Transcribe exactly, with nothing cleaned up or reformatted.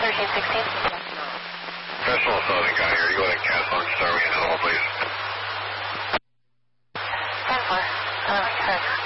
thirteen sixteen. Festival Southern Guy here. You go ahead and cast on Star Wing and Animal, please. ten four. Uh,